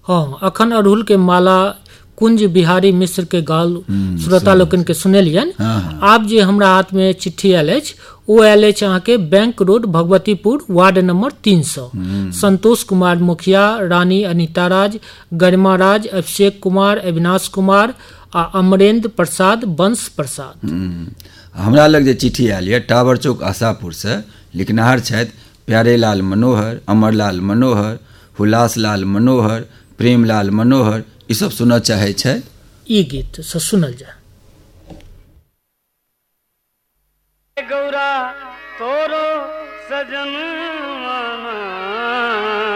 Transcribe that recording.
हाँ, अखन अड़हुल के माला कुंज बिहारी मिश्र के गाल श्रोता लोकन के सुनेलियन। आब जे हमरा हाथ में चिट्ठी आयल अछि ओ आयल अछि अहाँके bank road Bhagwatipur ward number 300। Santosh Kumar मुखिया, रानी अनिता राज, गरिमा राज, अभिषेक कुमार, अविनाश कुमार आ अमरेंद्र प्रसाद वंश प्रसाद। हमरा लग जे चिट्ठी आयल यऽ टावर चौक आशापुर से, लिखनहार छथि प्यारेलाल मनोहर, अमरलाल मनोहर, हुलासलाल मनोहर, प्रेमलाल मनोहर, ई सब सुनऽ चाहे छै। ई गीत से सुनल जाए। गौरा तोरो सजन